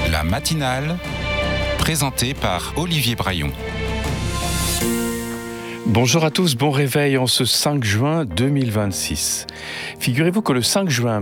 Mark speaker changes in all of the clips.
Speaker 1: La matinale, présentée par Olivier Braillon.
Speaker 2: Bonjour à tous, bon réveil en ce 5 juin 2026. Figurez-vous que le 5 juin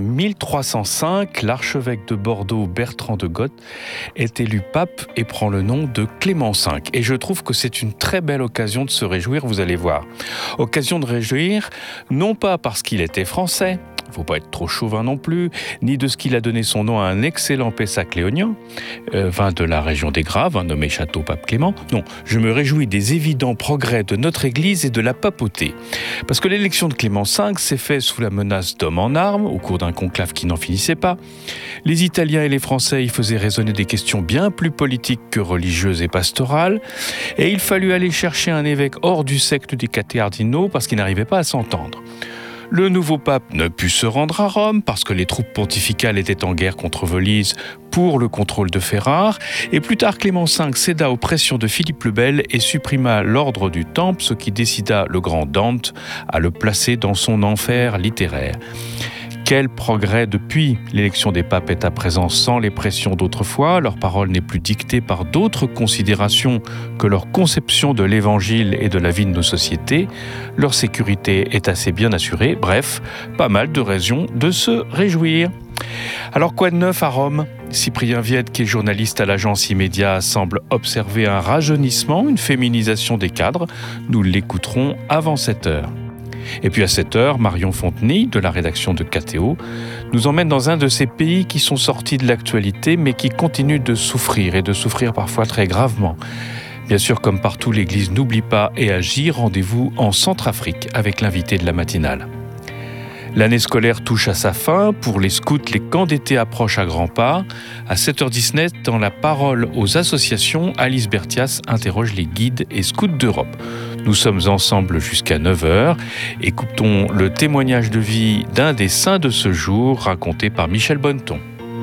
Speaker 2: 1305, l'archevêque de Bordeaux Bertrand de Goth est élu pape et prend le nom de Clément V. Et je trouve que c'est une très belle occasion de se réjouir, vous allez voir. Occasion de réjouir, non pas parce qu'il était français, il ne faut pas être trop chauvin non plus, ni de ce qu'il a donné son nom à un excellent Pessac léonien, vin de la région des Graves, nommé Château Pape Clément. Non, je me réjouis des évidents progrès de notre Église et de la papauté. Parce que l'élection de Clément V s'est faite sous la menace d'hommes en armes, au cours d'un conclave qui n'en finissait pas. Les Italiens et les Français y faisaient résonner des questions bien plus politiques que religieuses et pastorales. Et il fallut aller chercher un évêque hors du cercle des cardinaux parce qu'ils n'arrivaient pas à s'entendre. Le nouveau pape ne put se rendre à Rome parce que les troupes pontificales étaient en guerre contre Venise pour le contrôle de Ferrare. Et plus tard, Clément V céda aux pressions de Philippe le Bel et supprima l'ordre du Temple, ce qui décida le grand Dante à le placer dans son enfer littéraire. Quel progrès depuis! L'élection des papes est à présent sans les pressions d'autrefois, leur parole n'est plus dictée par d'autres considérations que leur conception de l'évangile et de la vie de nos sociétés, leur sécurité est assez bien assurée, bref, pas mal de raisons de se réjouir. Alors quoi de neuf à Rome? Cyprien Viette, qui est journaliste à l'agence Immédiat, semble observer un rajeunissement, une féminisation des cadres. Nous l'écouterons avant 7h. Et puis à 7h, Marion Fontenay, de la rédaction de KTO, nous emmène dans un de ces pays qui sont sortis de l'actualité, mais qui continuent de souffrir, et de souffrir parfois très gravement. Bien sûr, comme partout, l'Église n'oublie pas et agit. Rendez-vous en Centrafrique avec l'invité de la matinale. L'année scolaire touche à sa fin. Pour les scouts, les camps d'été approchent à grands pas. À 7h19, dans la parole aux associations, Alice Berthias interroge les guides et scouts d'Europe. Nous sommes ensemble jusqu'à 9h. Écoutons le témoignage de vie d'un des saints de ce jour, raconté par Michel Bonneton.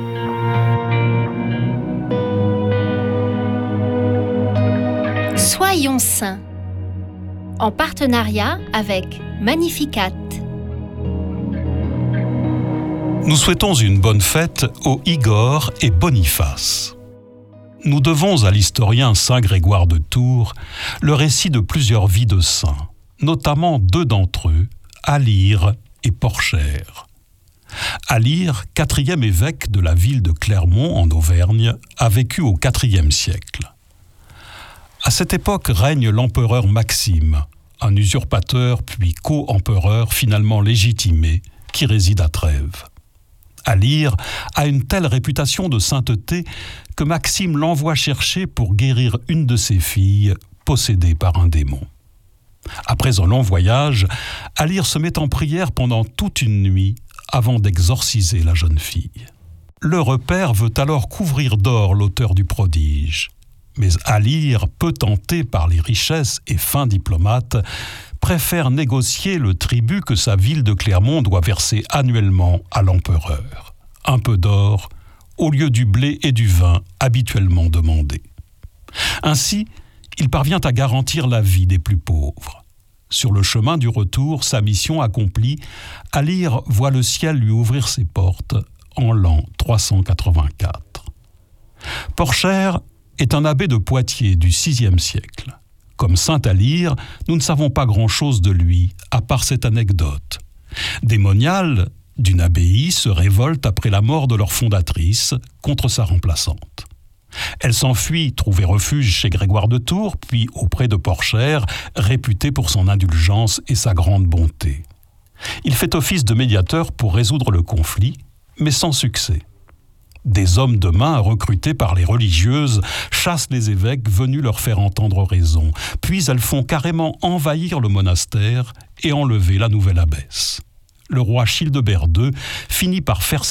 Speaker 3: Soyons saints, en partenariat avec Magnificat.
Speaker 4: Nous souhaitons une bonne fête aux Igor et Boniface. Nous devons à l'historien saint Grégoire de Tours le récit de plusieurs vies de saints, notamment deux d'entre eux, Alire et Porchère. Alire, 4e évêque de la ville de Clermont en Auvergne, a vécu au IVe siècle. À cette époque règne l'empereur Maxime, un usurpateur puis co-empereur finalement légitimé qui réside à Trèves. Alire a une telle réputation de sainteté que Maxime l'envoie chercher pour guérir une de ses filles possédée par un démon. Après un long voyage, Alire se met en prière pendant toute une nuit avant d'exorciser la jeune fille. Le père veut alors couvrir d'or l'auteur du prodige. Mais Alire, peu tenté par les richesses et fin diplomate, préfère négocier le tribut que sa ville de Clermont doit verser annuellement à l'empereur. Un peu d'or au lieu du blé et du vin habituellement demandés. Ainsi, il parvient à garantir la vie des plus pauvres. Sur le chemin du retour, sa mission accomplie, Alire voit le ciel lui ouvrir ses portes en l'an 384. Porchère est un abbé de Poitiers du VIe siècle. Comme saint Alire, nous ne savons pas grand-chose de lui, à part cette anecdote. Des moniales d'une abbaye se révoltent après la mort de leur fondatrice contre sa remplaçante. Elle s'enfuit trouver refuge chez Grégoire de Tours, puis auprès de Porchère, réputé pour son indulgence et sa grande bonté. Il fait office de médiateur pour résoudre le conflit, mais sans succès. Des hommes de main recrutés par les religieuses chassent les évêques venus leur faire entendre raison, puis elles font carrément envahir le monastère et enlever la nouvelle abbesse. Le roi Childebert II finit par faire